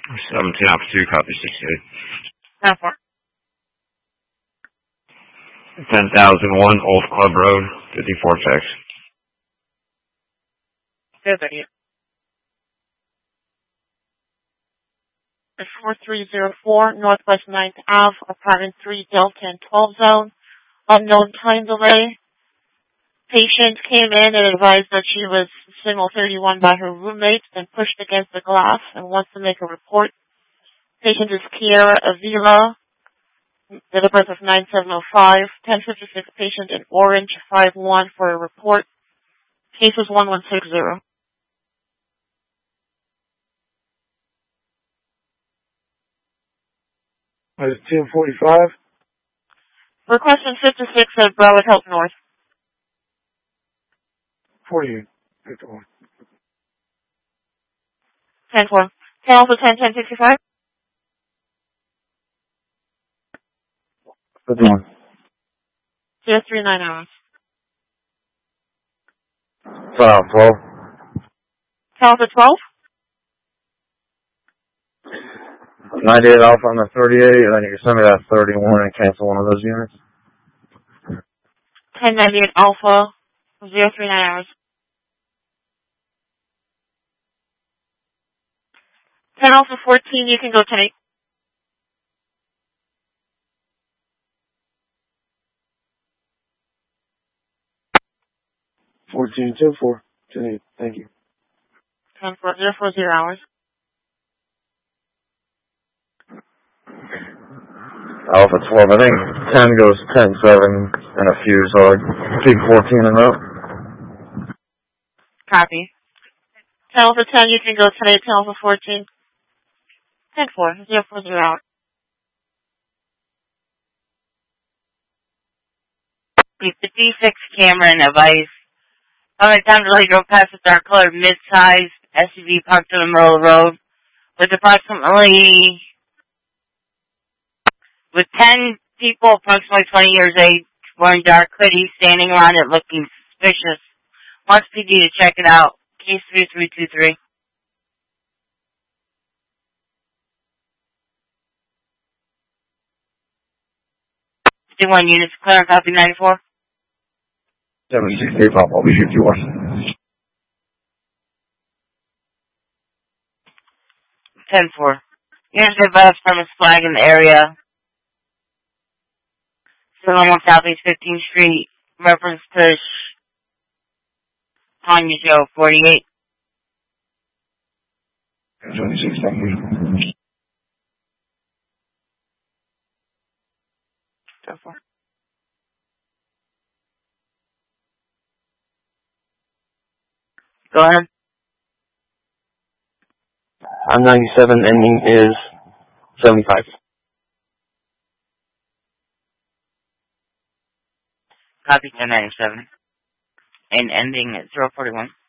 17 Alpha 2, copy 68. 10,001 Old Club Road, 54 text. 4304 Northwest 9th Ave, apartment 3, Delta and 12 zone. Unknown time delay. Patient came in and advised that she was signal 31 by her roommate and pushed against the glass and wants to make a report. Patient is Kiara Avila, date of birth of 9705, 1056 patient in Orange, 51 for a report. Case is 1160. It's 1045. Requesting 56 at Broward Health North. 48. 51. 10-4. Tell for 10-10-65. 51. 039 hours. 12. Tell for 12. 98 Alpha on the 38, and then you can send me that 31 and cancel one of those units. 1098 Alpha, 039 hours. 10 Alpha 14, you can go tonight. 14, 10-4, 10-8, thank you. 10-4, 040 hours. Alpha 12, I think 10 goes 10-7 and a few, so I keep 14 and up. Copy. 10 Alpha 10, you can go tonight. 10 Alpha 14. 10-4, 040 hours. The 56 Cameron of ICE. On the time delay drove past a dark colored mid-sized SUV parked in the middle of the road with 10 people approximately 20 years age wearing dark hoodies standing around it looking suspicious. Wants PD to check it out. Case 3323. 51 units clear, copy 94. 768 Pop, I'll be here 2 hours. 10-4. Units advised from a flag in the area. 701 Southeast 15th Street. Reference to Tanya Joe, 48. 26, thank you. 10-4. Go ahead. I'm 97, ending is 75. Copy 1097. And ending at 041.